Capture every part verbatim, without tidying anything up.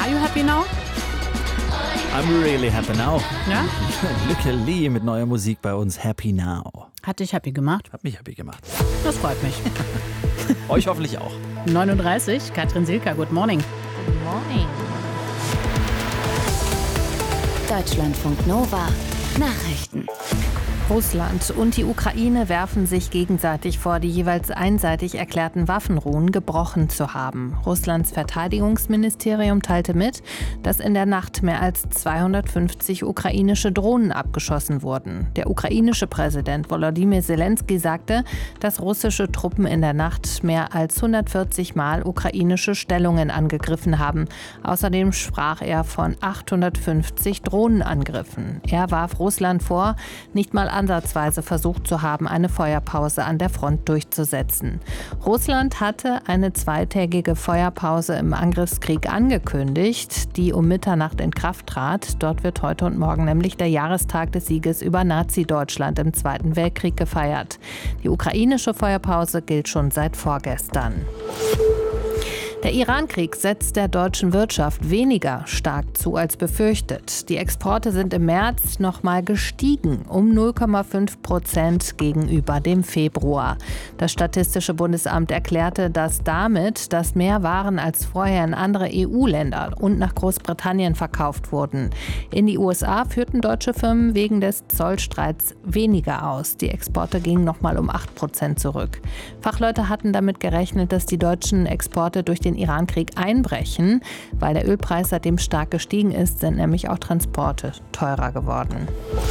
Are you happy now? I'm really happy now. Ja? Lücke Lee mit neuer Musik bei uns. Happy Now. Hat dich happy gemacht? Hat mich happy gemacht. Das freut mich. Euch hoffentlich auch. neununddreißig, Katrin Silka, good morning. Good morning. Deutschlandfunk Nova. Nachrichten. Russland und die Ukraine werfen sich gegenseitig vor, die jeweils einseitig erklärten Waffenruhen gebrochen zu haben. Russlands Verteidigungsministerium teilte mit, dass in der Nacht mehr als zweihundertfünfzig ukrainische Drohnen abgeschossen wurden. Der ukrainische Präsident Volodymyr Zelensky sagte, dass russische Truppen in der Nacht mehr als hundertvierzig Mal ukrainische Stellungen angegriffen haben. Außerdem sprach er von achthundertfünfzig Drohnenangriffen. Er warf Russland vor, nicht mal ansatzweise versucht zu haben, eine Feuerpause an der Front durchzusetzen. Russland hatte eine zweitägige Feuerpause im Angriffskrieg angekündigt, die um Mitternacht in Kraft trat. Dort wird heute und morgen nämlich der Jahrestag des Sieges über Nazi-Deutschland im Zweiten Weltkrieg gefeiert. Die ukrainische Feuerpause gilt schon seit vorgestern. Der Iran-Krieg setzt der deutschen Wirtschaft weniger stark zu als befürchtet. Die Exporte sind im März noch mal gestiegen, um null Komma fünf Prozent gegenüber dem Februar. Das Statistische Bundesamt erklärte, dass damit, dass mehr Waren als vorher in andere E U-Länder und nach Großbritannien verkauft wurden. In die U S A führten deutsche Firmen wegen des Zollstreits weniger aus. Die Exporte gingen noch mal um acht Prozent zurück. Fachleute hatten damit gerechnet, dass die deutschen Exporte durch den Iran-Krieg einbrechen. Weil der Ölpreis seitdem stark gestiegen ist, sind nämlich auch Transporte teurer geworden.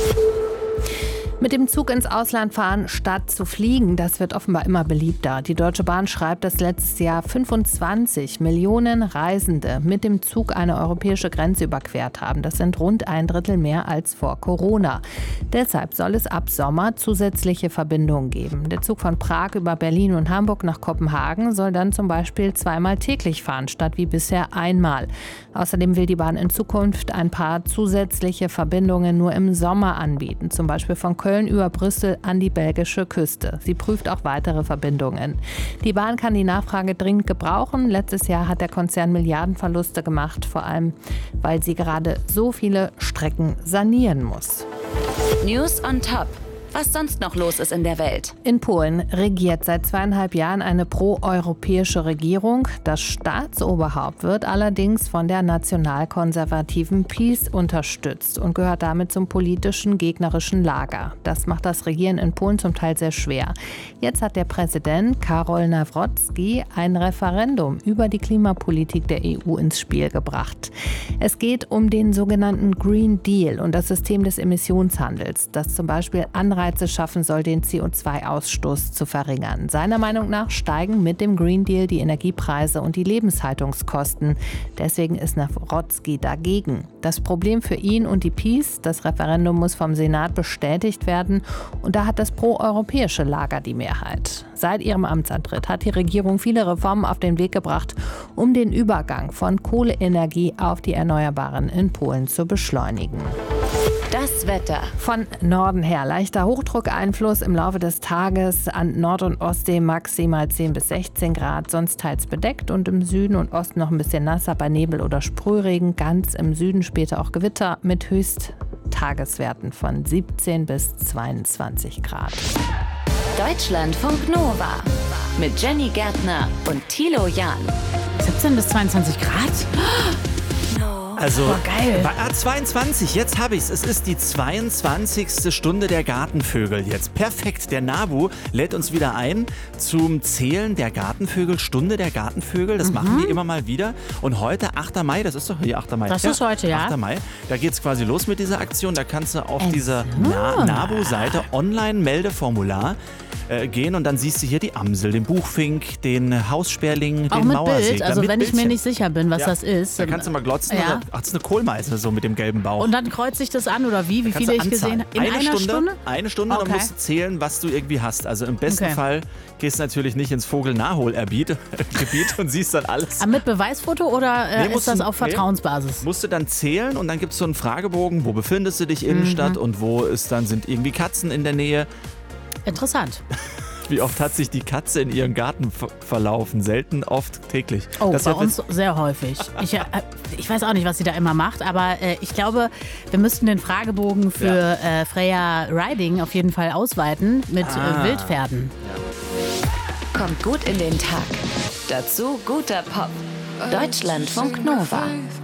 Mit dem Zug ins Ausland fahren, statt zu fliegen, das wird offenbar immer beliebter. Die Deutsche Bahn schreibt, dass letztes Jahr fünfundzwanzig Millionen Reisende mit dem Zug eine europäische Grenze überquert haben. Das sind rund ein Drittel mehr als vor Corona. Deshalb soll es ab Sommer zusätzliche Verbindungen geben. Der Zug von Prag über Berlin und Hamburg nach Kopenhagen soll dann zum Beispiel zweimal täglich fahren, statt wie bisher einmal. Außerdem will die Bahn in Zukunft ein paar zusätzliche Verbindungen nur im Sommer anbieten, zum Beispiel von Köln über Brüssel an die belgische Küste. Sie prüft auch weitere Verbindungen. Die Bahn kann die Nachfrage dringend gebrauchen. Letztes Jahr hat der Konzern Milliardenverluste gemacht, vor allem weil sie gerade so viele Strecken sanieren muss. News on Top. Was sonst noch los ist in der Welt. In Polen regiert seit zweieinhalb Jahren eine proeuropäische Regierung. Das Staatsoberhaupt wird allerdings von der nationalkonservativen PiS unterstützt und gehört damit zum politischen gegnerischen Lager. Das macht das Regieren in Polen zum Teil sehr schwer. Jetzt hat der Präsident Karol Nawrocki ein Referendum über die Klimapolitik der E U ins Spiel gebracht. Es geht um den sogenannten Green Deal und das System des Emissionshandels, das zum Beispiel Anreize schaffen soll, den C O zwei Ausstoß zu verringern. Seiner Meinung nach steigen mit dem Green Deal die Energiepreise und die Lebenshaltungskosten. Deswegen ist Nawrocki dagegen. Das Problem für ihn und die PiS, das Referendum muss vom Senat bestätigt werden und da hat das proeuropäische Lager die Mehrheit. Seit ihrem Amtsantritt hat die Regierung viele Reformen auf den Weg gebracht, um den Übergang von Kohleenergie auf die Erneuerbaren in Polen zu beschleunigen. Das Wetter. Von Norden her leichter Hochdruckeinfluss im Laufe des Tages, an Nord- und Ostsee maximal zehn bis sechzehn Grad, sonst teils bedeckt und im Süden und Osten noch ein bisschen nasser bei Nebel oder Sprühregen. Ganz im Süden später auch Gewitter mit Höchsttageswerten von siebzehn bis zweiundzwanzig Grad. Deutschlandfunk Nova mit Jenny Gärtner und Thilo Jahn. siebzehn bis zweiundzwanzig Grad? Also, Boah, geil. Ah, zweiundzwanzig, jetzt habe ich's. Es ist die zweiundzwanzigste Stunde der Gartenvögel jetzt. Perfekt, der Nabu lädt uns wieder ein zum Zählen der Gartenvögel, Stunde der Gartenvögel. Das mhm. machen die immer mal wieder. Und heute, achter Mai, das ist doch hier achter Mai. Das ja, ist heute, ja. achter Mai, da geht's quasi los mit dieser Aktion. Da kannst du auf Es dieser Na- Nabu-Seite Online-Meldeformular äh, gehen und dann siehst du hier die Amsel, den Buchfink, den Haussperling, Auch den mit Mauersegler. Bild, also mit wenn ich mir Bildchen. nicht sicher bin, was Ja, das ist. Da kannst du mal glotzen. Ja. Oder, ach, das ist eine Kohlmeise so mit dem gelben Bauch. Und dann kreuze ich das an oder wie? Wie Kannst viele du ich gesehen anzahlen. habe? In eine einer Stunde, Stunde? Eine Stunde, Okay. dann musst du zählen, was du irgendwie hast. Also im besten Okay. Fall gehst du natürlich nicht ins Vogelnachholgebiet Gebiet und siehst dann alles. Aber mit Beweisfoto oder äh, Nee, ist musst das du- auf nee. Vertrauensbasis? Musst du dann zählen und dann gibt es so einen Fragebogen, wo befindest du dich Innenstadt Mhm. und wo ist dann sind irgendwie Katzen in der Nähe. Interessant. Wie oft hat sich die Katze in ihren Garten ver- verlaufen? Selten, oft, täglich. Oh, Das bei wär- uns sehr häufig. Ich, äh, ich weiß auch nicht, was sie da immer macht, aber äh, ich glaube, wir müssten den Fragebogen für äh, Freya Riding auf jeden Fall ausweiten mit Ah. äh, Wildpferden. Kommt gut in den Tag. Dazu guter Pop. Deutschlandfunk Nova.